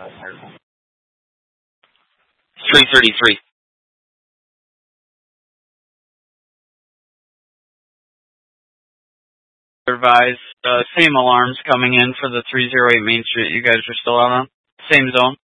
333. Advise, same alarms coming in for the 308 Main Street you guys are still out on. Same zone.